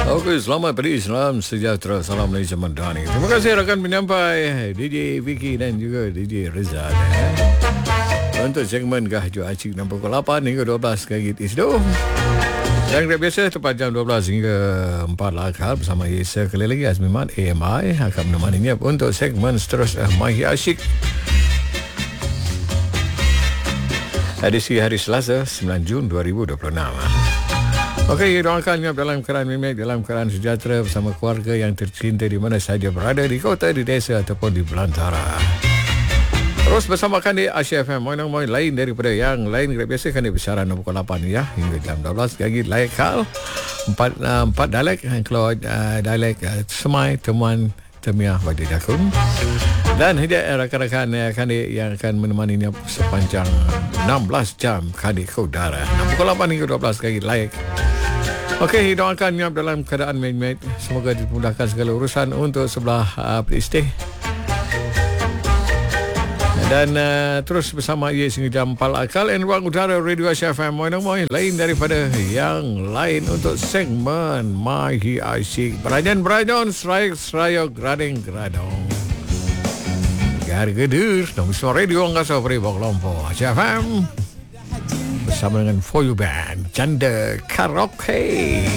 Okey, selamat pagi, salam sejahtera, salam Malaysia Madani. Terima kasih rakan penyampai DJ Vicky dan juga DJ Reza. Untuk segmen Gahayu Acik 68 hingga 12 kali itu. Dan biasa tepat jam 12 hingga 4 akal bersama Yesa kali lagi Azmiman AMI akan menemaninya untuk segmen seterusnya Mahi Asyik. Edisi hari Selasa 9 Jun 2026. Okey, doakan dalam keadaan mimik, dalam keadaan sejahtera bersama keluarga yang tercinta di mana sahaja berada, di kota, di desa ataupun di belantara. Terus bersama kami Asia FM, moin lain daripada yang lain. Biasa kami bersiaran pukul 8 ya hingga jam 12 lagi layak hal. Empat dialek, kalau dialek Semai, Temuan, Temiah, Wadi Dakun. Dan hadiah rakan-rakan kami yang akan menemaninya sepanjang 16 jam kami ke udara. Pukul 8 hingga 12 lagi layak. Okey, doakan Nyap dalam keadaan main-main. Semoga dimudahkan segala urusan untuk sebelah pelistih. Dan terus bersama ia sehingga jam 4 akal. Dan ruang udara Radio Asia FM. Moin lain daripada yang lain untuk segmen Mahi Asyik. Berajan-berajan, serayok, grading-gradong. Gar-gedur, nombor suara radio Angkasa Peri Kelompok Asia FM. Bersama dengan For You Band Janda Karaoke.